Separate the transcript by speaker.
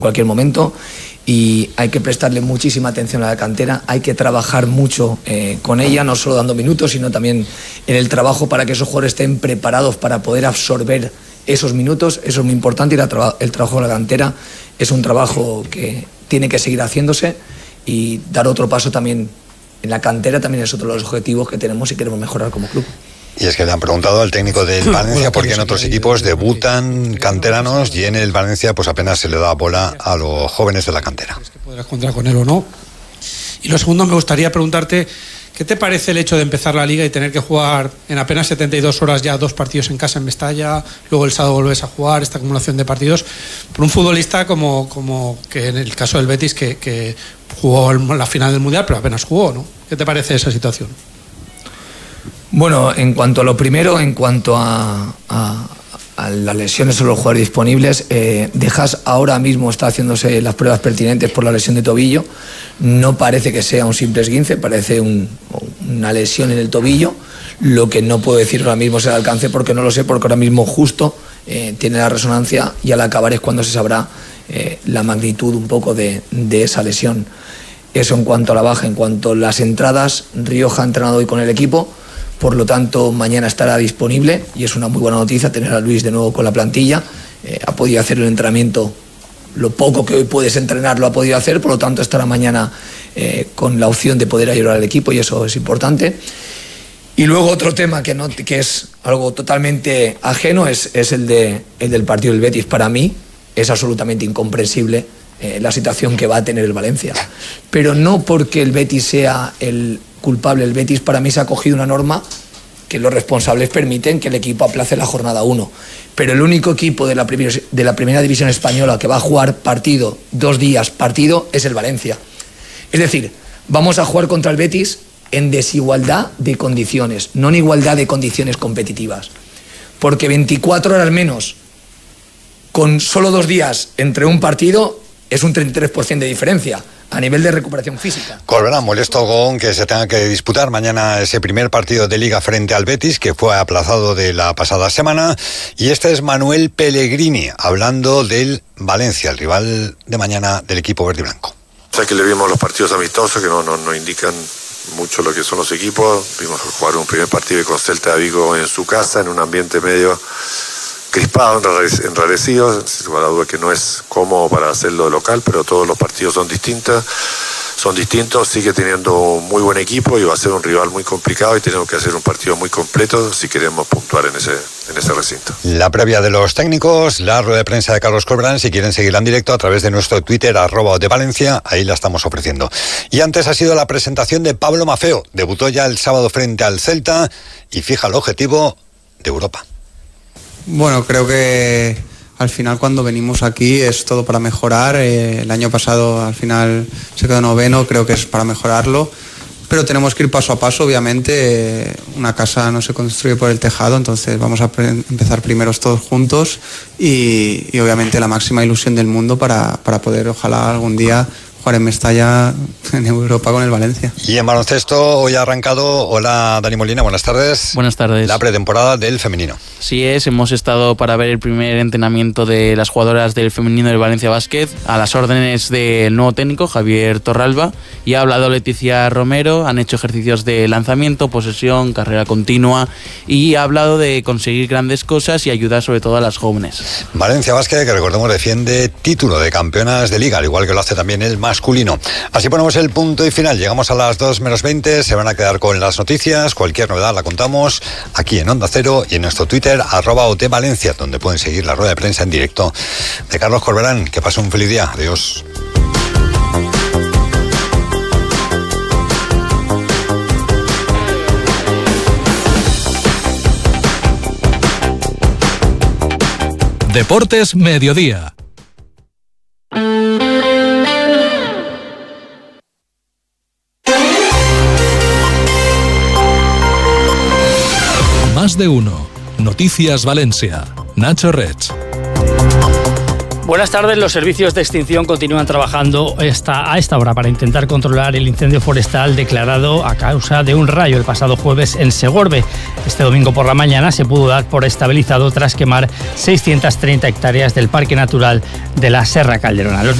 Speaker 1: cualquier momento, y hay que prestarle muchísima atención a la cantera, hay que trabajar mucho con ella, no solo dando minutos, sino también en el trabajo para que esos jugadores estén preparados para poder absorber esos minutos. Eso es muy importante, y el trabajo de la cantera es un trabajo que tiene que seguir haciéndose, y dar otro paso también en la cantera también es otro de los objetivos que tenemos y queremos mejorar como club.
Speaker 2: Y es que le han preguntado al técnico del Valencia por qué en otros equipos debutan canteranos y en el Valencia pues apenas se le da bola a los jóvenes de la cantera.
Speaker 3: ¿Crees que podrás contar con él o no? Y lo segundo, me gustaría preguntarte, ¿qué te parece el hecho de empezar la Liga y tener que jugar en apenas 72 horas ya 2 partidos en casa en Mestalla, luego el sábado volvés a jugar, esta acumulación de partidos, por un futbolista como que en el caso del Betis, que jugó la final del Mundial, pero apenas jugó, ¿no? ¿Qué te parece esa situación?
Speaker 1: Bueno, en cuanto a lo primero, en cuanto a las lesiones o los jugadores disponibles, Dejas ahora mismo está haciéndose las pruebas pertinentes por la lesión de tobillo. No parece que sea un simple esguince, parece una lesión en el tobillo. Lo que no puedo decir ahora mismo es el alcance, porque no lo sé, porque ahora mismo justo tiene la resonancia, y al acabar es cuando se sabrá la magnitud un poco de esa lesión. Eso en cuanto a la baja. En cuanto a las entradas, Rioja ha entrenado hoy con el equipo, por lo tanto mañana estará disponible, y es una muy buena noticia tener a Luis de nuevo con la plantilla. Ha podido hacer el entrenamiento, lo poco que hoy puedes entrenar lo ha podido hacer, por lo tanto estará mañana con la opción de poder ayudar al equipo, y eso es importante. Y luego otro tema que es algo totalmente ajeno es el del partido del Betis. Para mí es absolutamente incomprensible la situación que va a tener el Valencia, pero no porque el Betis sea el culpable. El Betis, para mí, se ha cogido una norma que los responsables permiten que el equipo aplace la jornada 1, pero el único equipo de la primera división española que va a jugar partido 2 días partido es el Valencia. Es decir, vamos a jugar contra el Betis en desigualdad de condiciones, no en igualdad de condiciones competitivas, porque 24 horas menos con solo 2 días entre un partido es un 33% de diferencia a nivel de recuperación física.
Speaker 2: Corberán molesto con que se tenga que disputar mañana ese primer partido de Liga frente al Betis, que fue aplazado de la pasada semana. Y este es Manuel Pellegrini, hablando del Valencia, el rival de mañana del equipo verde y blanco.
Speaker 4: O sea que le vimos los partidos amistosos que no indican mucho lo que son los equipos. Vimos jugar un primer partido con Celta de Vigo en su casa, en un ambiente medio crispado, enrarecido. Sin la duda que no es cómodo para hacerlo de local, pero todos los partidos son distintos. Sigue teniendo un muy buen equipo y va a ser un rival muy complicado, y tenemos que hacer un partido muy completo si queremos puntuar en ese recinto.
Speaker 2: La previa de los técnicos, la rueda de prensa de Carlos Corberán, si quieren seguirla en directo a través de nuestro Twitter @odevalencia, ahí la estamos ofreciendo. Y antes ha sido la presentación de Pablo Maffeo, debutó ya el sábado frente al Celta y fija el objetivo de Europa.
Speaker 5: Bueno, creo que al final cuando venimos aquí es todo para mejorar. El año pasado al final se quedó 9º, creo que es para mejorarlo, pero tenemos que ir paso a paso. Obviamente una casa no se construye por el tejado, entonces vamos a empezar primeros todos juntos y obviamente la máxima ilusión del mundo para poder ojalá algún día jugar en Mestalla en Europa con el Valencia.
Speaker 2: Y en baloncesto hoy ha arrancado, hola Dani Molina, buenas tardes.
Speaker 6: Buenas tardes.
Speaker 2: La pretemporada del femenino.
Speaker 6: Sí es, hemos estado para ver el primer entrenamiento de las jugadoras del femenino del Valencia Basket, a las órdenes del nuevo técnico Javier Torralba, y ha hablado Leticia Romero. Han hecho ejercicios de lanzamiento, posesión, carrera continua, y ha hablado de conseguir grandes cosas y ayudar sobre todo a las jóvenes.
Speaker 2: Valencia Basket, que recordemos defiende título de campeonas de liga, al igual que lo hace también el masculino. Así ponemos el punto y final. Llegamos a las 2:20, se van a quedar con las noticias. Cualquier novedad la contamos aquí en Onda Cero y en nuestro Twitter @OTValencia, donde pueden seguir la rueda de prensa en directo de Carlos Corberán. Que pase un feliz día. Adiós.
Speaker 7: Deportes Mediodía. Más de uno. Noticias Valencia. Nacho Rech. Buenas tardes. Los servicios de extinción continúan trabajando a esta hora para intentar controlar el incendio forestal declarado a causa de un rayo el pasado jueves en Segorbe. Este domingo por la mañana se pudo dar por estabilizado tras quemar 630 hectáreas del Parque Natural de la Serra Calderona.